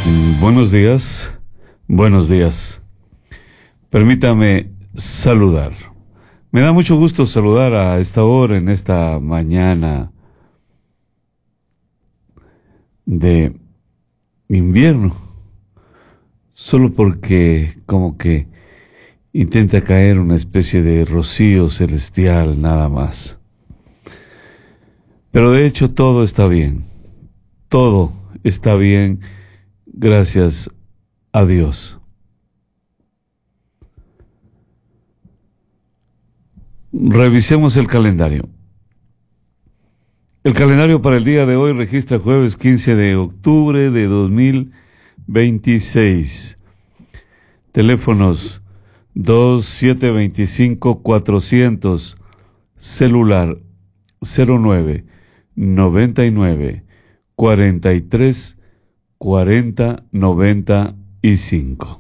Buenos días, buenos días. Permítame saludar. Me da mucho gusto saludar a esta hora, en esta mañana de invierno, solo porque como que intenta caer una especie de rocío celestial, nada más. Pero de hecho todo está bien, todo está bien, gracias a Dios. Revisemos el calendario. El calendario para el día de hoy registra jueves 15 de octubre de 2026. Teléfonos 2725-400, celular 09 99 43 40 95.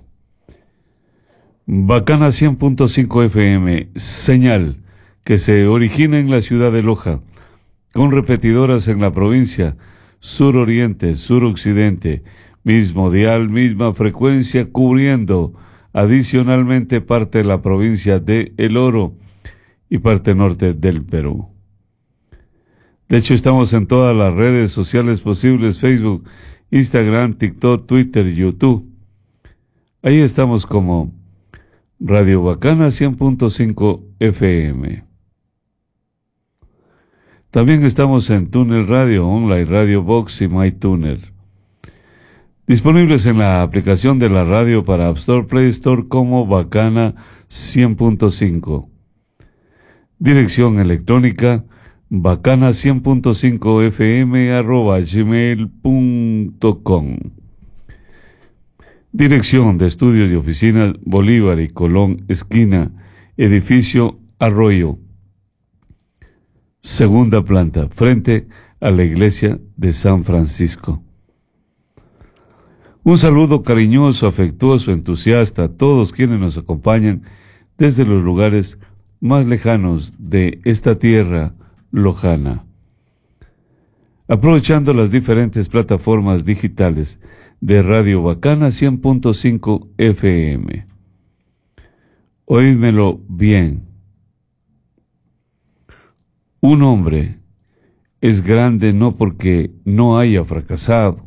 Bacana 100.5 FM, señal que se origina en la ciudad de Loja, con repetidoras en la provincia, sur-oriente, sur-occidente, mismo dial, misma frecuencia, cubriendo adicionalmente parte de la provincia de El Oro y parte norte del Perú. De hecho, estamos en todas las redes sociales posibles: Facebook, Instagram, TikTok, Twitter, YouTube. Ahí estamos como Radio Bacana 100.5 FM. También estamos en Tuner Radio, Online Radio Box y MyTuner. Disponibles en la aplicación de la radio para App Store, Play Store como Bacana 100.5. Dirección electrónica bacana100.5fm@gmail.com. Dirección de estudios y oficinas Bolívar y Colón, esquina, edificio Arroyo, segunda planta, frente a la iglesia de San Francisco. Un saludo cariñoso, afectuoso, entusiasta a todos quienes nos acompañan desde los lugares más lejanos de esta tierra lojana. Aprovechando las diferentes plataformas digitales de Radio Bacana 100.5 FM. Oídmelo bien. Un hombre es grande no porque no haya fracasado.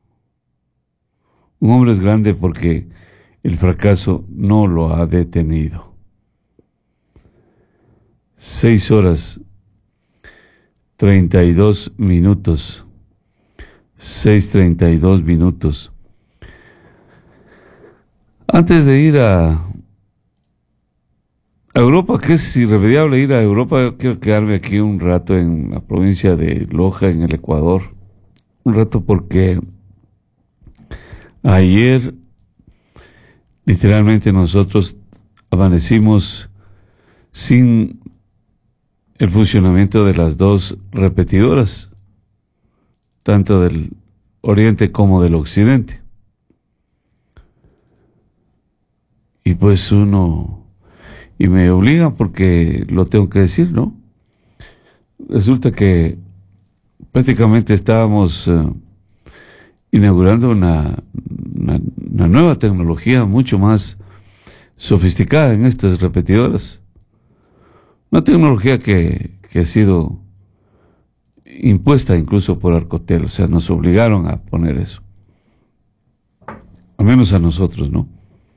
Un hombre es grande porque el fracaso no lo ha detenido. 6:32. 6:32. Antes de ir a Europa, que es irremediable ir a Europa, quiero quedarme aquí un rato en la provincia de Loja, en el Ecuador. Un rato porque ayer literalmente nosotros amanecimos sin el funcionamiento de las dos repetidoras, tanto del oriente como del occidente. Y pues y me obligan porque lo tengo que decir, ¿no? Resulta que prácticamente estábamos inaugurando una nueva tecnología mucho más sofisticada en estas repetidoras. Una tecnología que ha sido impuesta incluso por Arcotel, o sea, nos obligaron a poner eso. Al menos a nosotros, ¿no?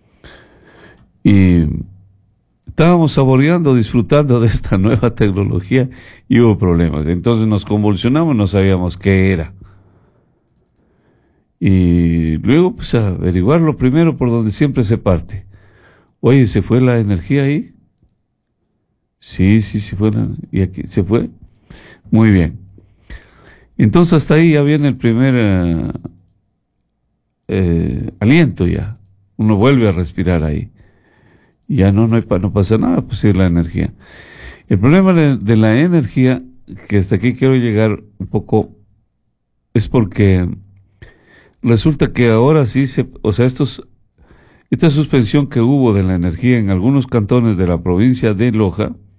Y estábamos saboreando, disfrutando de esta nueva tecnología y hubo problemas. Entonces nos convulsionamos, no sabíamos qué era. Y luego, pues, a averiguarlo primero por donde siempre se parte. Oye, ¿se fue la energía ahí? Sí, se fue. ¿Y aquí se fue? Muy bien. Entonces hasta ahí ya viene el primer aliento ya. Uno vuelve a respirar ahí. Ya no pasa nada, pues sí, la energía. El problema de la energía, que hasta aquí quiero llegar un poco, es porque resulta que ahora sí esta suspensión que hubo de la energía en algunos cantones de la provincia de Loja,